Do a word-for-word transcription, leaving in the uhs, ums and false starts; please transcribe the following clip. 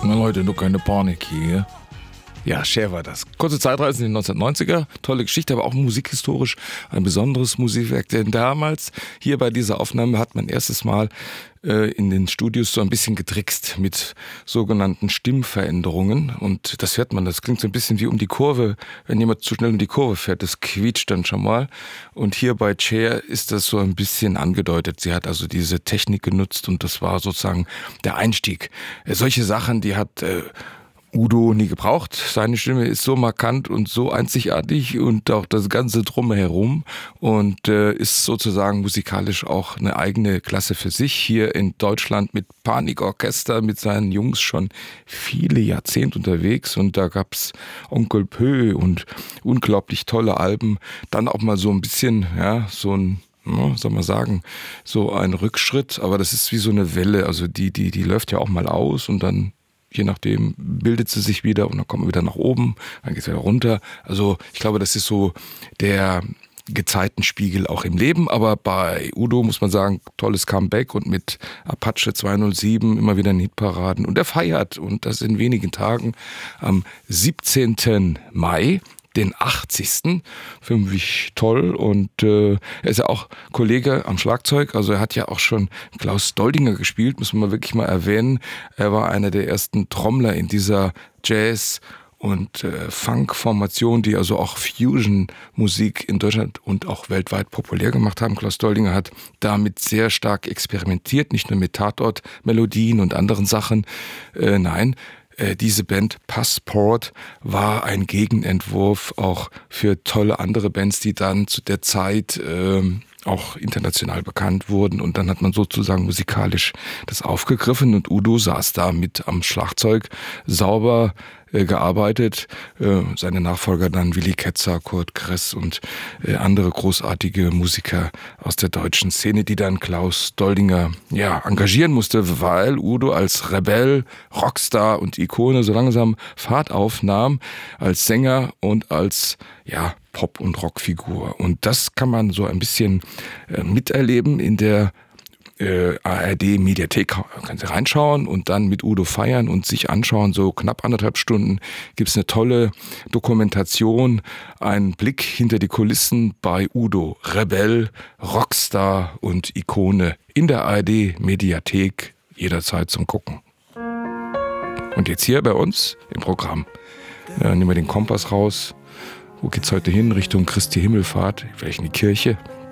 Na Leute, nur keine Panik hier. Ja, Cher war das. Kurze Zeitreise in den neunzehnhundertneunziger, tolle Geschichte, aber auch musikhistorisch ein besonderes Musikwerk. Denn damals, hier bei dieser Aufnahme, hat man erstes Mal äh, in den Studios so ein bisschen getrickst mit sogenannten Stimmveränderungen. Und das hört man, das klingt so ein bisschen wie um die Kurve, wenn jemand zu schnell um die Kurve fährt, das quietscht dann schon mal. Und hier bei Cher ist das so ein bisschen angedeutet. Sie hat also diese Technik genutzt und das war sozusagen der Einstieg. Äh, solche Sachen, die hat... Äh, Udo nie gebraucht. Seine Stimme ist so markant und so einzigartig und auch das Ganze drumherum und äh, ist sozusagen musikalisch auch eine eigene Klasse für sich. Hier in Deutschland mit Panikorchester, mit seinen Jungs schon viele Jahrzehnte unterwegs und da gab's Onkel Pö und unglaublich tolle Alben. Dann auch mal so ein bisschen, ja, so ein Ja, soll man sagen, so ein Rückschritt, aber das ist wie so eine Welle, also die, die, die läuft ja auch mal aus und dann je nachdem bildet sie sich wieder und dann kommen wir wieder nach oben, dann geht es wieder runter. Also ich glaube, das ist so der Gezeitenspiegel auch im Leben, aber bei Udo muss man sagen, tolles Comeback und mit Apache zweihundertsieben immer wieder in Hitparaden und er feiert und das in wenigen Tagen am siebzehnten Mai. Den achtzigsten Finde ich toll und äh, er ist ja auch Kollege am Schlagzeug, also er hat ja auch schon Klaus Doldinger gespielt, muss man mal wirklich mal erwähnen. Er war einer der ersten Trommler in dieser Jazz- und äh, Funk-Formation, die also auch Fusion-Musik in Deutschland und auch weltweit populär gemacht haben. Klaus Doldinger hat damit sehr stark experimentiert, nicht nur mit Tatort-Melodien und anderen Sachen, äh, nein, diese Band Passport war ein Gegenentwurf auch für tolle andere Bands, die dann zu der Zeit ähm, auch international bekannt wurden. Und dann hat man sozusagen musikalisch das aufgegriffen und Udo saß da mit am Schlagzeug sauber äh, gearbeitet. Äh, seine Nachfolger dann Willy Ketzer, Kurt Kress und äh, andere großartige Musiker aus der deutschen Szene, die dann Klaus Doldinger ja engagieren musste, weil Udo als Rebell, Rockstar und Ikone so langsam Fahrt aufnahm als Sänger und als ja Pop- und Rockfigur. Und das kann man so ein bisschen äh, miterleben in der äh, A R D-Mediathek. Können Sie reinschauen und dann mit Udo feiern und sich anschauen. So knapp anderthalb Stunden gibt es eine tolle Dokumentation, einen Blick hinter die Kulissen bei Udo. Rebell, Rockstar und Ikone in der A R D-Mediathek jederzeit zum Gucken. Und jetzt hier bei uns im Programm. Ja, nehmen wir den Kompass raus. Wo geht's heute hin? Richtung Christi Himmelfahrt, vielleicht in die Kirche.